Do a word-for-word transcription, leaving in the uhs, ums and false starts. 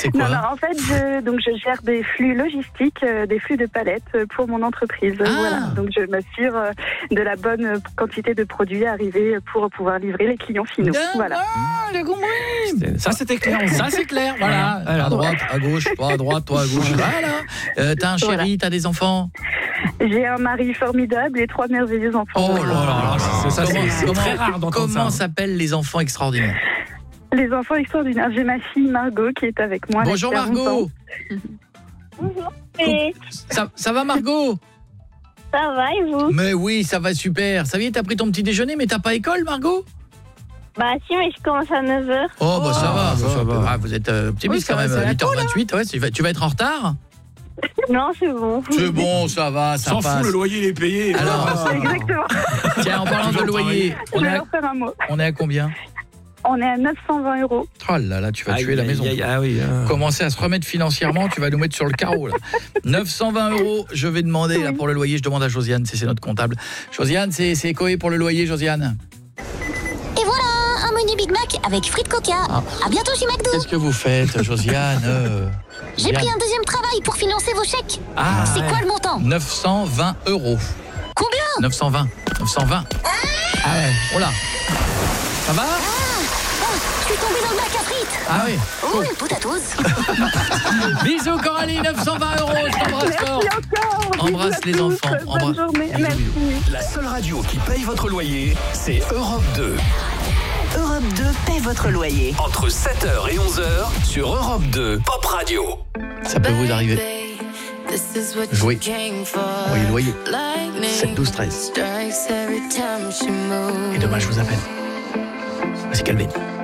C'est quoi? Non, non, en fait, je, donc je gère des flux logistiques, euh, des flux de palettes euh, pour mon entreprise. Ah. Voilà. Donc je m'assure euh, de la bonne euh, quantité de produits arrivés pour pouvoir livrer les clients finaux. Voilà. Ah, j'ai compris. Ça, c'était clair. Ça, c'est clair, voilà. Voilà. À droite, à gauche, toi à droite, toi à gauche. Voilà. Euh, t'as un chéri, Voilà. t'as des enfants? J'ai un mari formidable et trois merveilleux enfants. Oh là là, C'est ça, c'est- Comment- c'est comment- très rare d'entendre ça. Comment s'appellent les enfants extraordinaires? Les enfants extraordinaires. J'ai ma fille Margot qui est avec moi. là, Bonjour qui a onze ans. Margot. Bonjour. Et Ça, ça va Margot? ça va et vous? Mais oui, ça va super. Ça y est, t'as pris ton petit déjeuner, mais t'as pas école, Margot? Bah si, mais je commence à neuf heures. Oh, bah ça va, ça ça va. va. Ah, vous êtes euh, optimiste Oui, quand ça va, même, c'est la huit heures vingt-huit. Ouais, tu vas, tu vas être en retard? Non, c'est bon. C'est bon, ça va, ça S'en passe. fout, le loyer il est payé. Alors, Ah. Exactement. tiens, en parlant de loyer, Je on vais est à, leur faire un mot. on est à combien? On est à neuf cent vingt euros. Oh là là, tu vas Aïe, tuer la aïe, maison. aïe, Ah oui. ah. Commencer à se remettre financièrement, tu vas nous mettre sur le carreau là. neuf cent vingt euros, je vais demander là pour le loyer, je demande à Josiane, c'est c'est notre comptable. Josiane, c'est c'est Koé pour le loyer, Josiane. Et voilà, un menu Big Mac avec frites Coca. Ah. À bientôt chez McDo. Qu'est-ce que vous faites, Josiane? euh, J'ai Josiane. pris un deuxième travail pour financer vos chèques. Ah, C'est quoi le montant? neuf cent vingt euros. Combien? neuf cent vingt. neuf cent vingt. Ah ouais, oh là. Ça va? Oh, je suis tombée dans le bac à frites. Ah oui. Oh, une potatoes. Bisous Coralie, neuf cent vingt euros, je t'embrasse fort. Merci encore. Embrasse Bisous les à tous. enfants. Bonne Embrasse. journée. Bisous, Merci. bisous. La seule radio qui paye votre loyer, c'est Europe deux. Europe deux paie votre loyer. Entre sept heures et onze heures sur Europe deux Pop Radio. Ça peut vous arriver. Jouer. Oui, le loyer. sept, douze, treize. Et demain, je vous appelle. Voici Calvin.